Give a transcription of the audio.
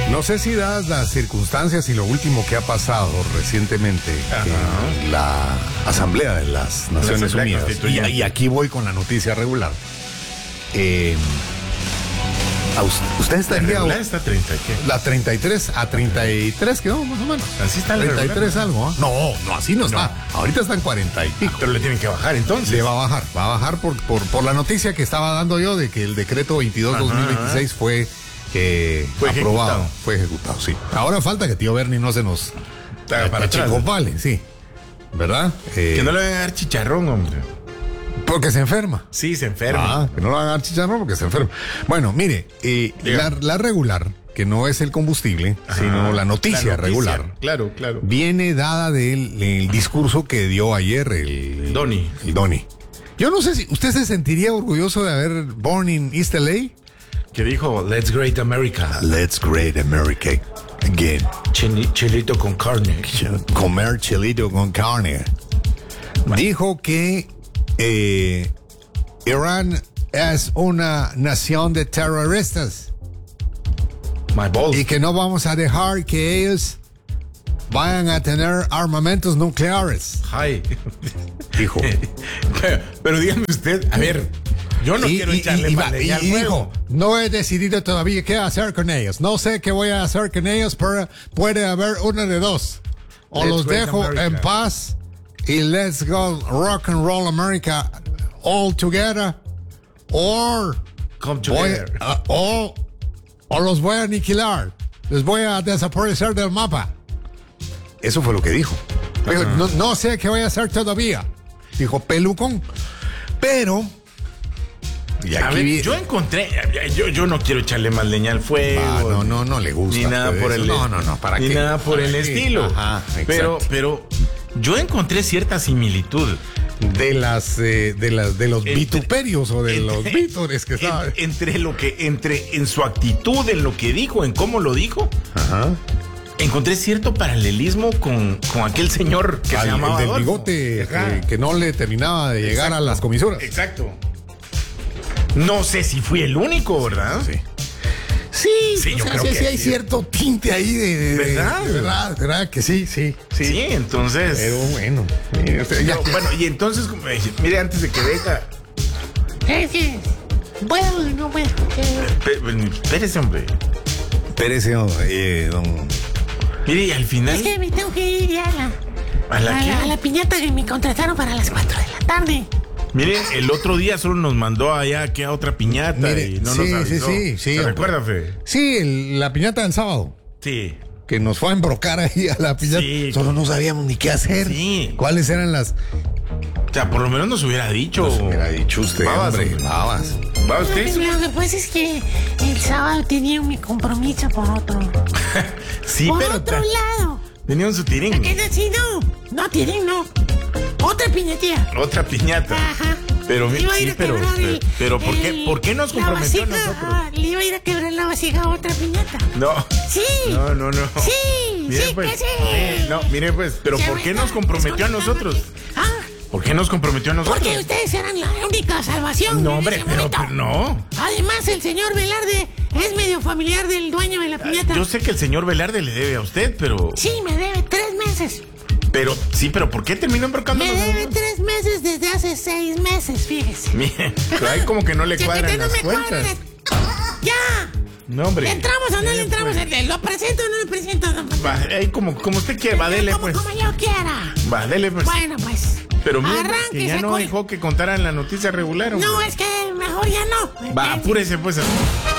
No sé si dadas las circunstancias y lo último que ha pasado recientemente en la Asamblea de las Naciones Unidas, y aquí voy con la noticia regular. ¿Usted estaría? ¿La está 30 qué? La 33 a 33 quedó más o menos. Así está la 33 regular, algo, ¿eh? No, así no está. Ahorita está en 40 y pico. Pero le tienen que bajar entonces. Le va a bajar por la noticia que estaba dando yo de que el decreto 22-2026 fue aprobado. Fue ejecutado, sí. Ahora falta que tío Bernie no se nos para vale, sí. ¿Verdad? Que no le vayan a dar chicharrón, hombre. Porque se enferma. Sí, se enferma. Que no le van a dar chicharrón porque se enferma. Bueno, mire, la regular, que no es el combustible, sino la noticia regular. Claro. Viene dada del discurso que dio ayer el Donny. El Donny. Yo no sé si usted se sentiría orgulloso de haber born in East LA. Que dijo, let's great America. Let's great America again. Chilito con carne. Comer chilito con carne. Dijo que Irán es una nación de terroristas. My balls. Y que no vamos a dejar que ellos vayan a tener armamentos nucleares. Ay. Dijo. Pero dígame usted, a ver, yo no quiero echarle mal leña al fuego. Dijo, no he decidido todavía qué hacer con ellos. No sé qué voy a hacer con ellos, pero puede haber una de dos. O los dejo en paz y let's go rock and roll America all together, or come together. O los voy a aniquilar, les voy a desaparecer del mapa. Eso fue lo que dijo. No sé qué voy a hacer todavía, dijo Pelucón. Pero y aquí yo encontré, yo no quiero echarle más leña al fuego. No le gusta. Ni nada por el ¿para ni qué? nada por el estilo. Ajá, pero yo encontré cierta similitud de los vituperios o de los vítores que sabe. Entre en su actitud, en lo que dijo, en cómo lo dijo. Ajá. Encontré cierto paralelismo con aquel señor que se llamaba el del bigote que no le terminaba de llegar a las comisuras. Exacto. No sé si fui el único, ¿verdad? Sí, yo creo que sí hay cierto tinte ahí de ¿verdad? Que sí. Sí, entonces. Pero bueno. Bueno, y entonces, mire, antes de que deja. Bueno, no puedo. Espérese, hombre. Don. Mire, y al final. Es que me tengo que ir ya a la piñata que me contrataron para las 4 de la tarde. Miren, el otro día solo nos mandó allá que a otra piñata. Mire, y no nos avisó. Sí. ¿Se recuerda, Fe? Sí, la piñata del sábado. Sí. Que nos fue a embrocar ahí a la piñata. Sí. Solo no sabíamos ni qué hacer. Sí. ¿Cuáles eran las? O sea, por lo menos nos hubiera dicho. Nos hubiera dicho usted, hombre. Babas. ¿Va usted? Lo que pasa es que el sábado tenía mi compromiso por otro. Sí, por pero otro lado. Tenía un su tirín. Sí, no, tirín no. Otra piñatía. Otra piñata. Ajá. Pero ¿por qué nos comprometió a nosotros? Le iba a ir a quebrar la vasija a otra piñata. No. Sí. No. Sí, mire, sí, pues, que sí. No, mire pues, pero ¿por qué nos comprometió a nosotros? ¿Por qué nos comprometió a nosotros? Porque ustedes eran la única salvación. No, hombre, pero no. Además, el señor Velarde es medio familiar del dueño de la piñata. Yo sé que el señor Velarde le debe a usted, pero... Sí, me debe 3 meses. Pero ¿por qué terminó embrocando? Me debe 3 meses desde hace 6 meses, fíjese. Miren, ahí como que no le cuadran las cuentas. ¡Ya! No, hombre. ¿Le entramos o no le entramos? Pues. ¿Lo presento o no lo presento? Va, ahí como usted quiera, va, dele pues. Como yo quiera. Va, dele pues. Bueno, pues. Pero mire, que ya no dejó que contaran la noticia regular. No, es que mejor ya no. Va, apúrese pues.